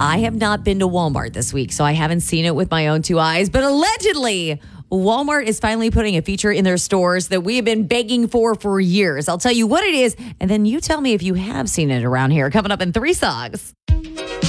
I have not been to Walmart this week, so I haven't seen it with my own two eyes. But allegedly, Walmart is finally putting a feature in their stores that we have been begging for years. I'll tell you what it is, and then you tell me if you have seen it around here. Coming up in 3 songs.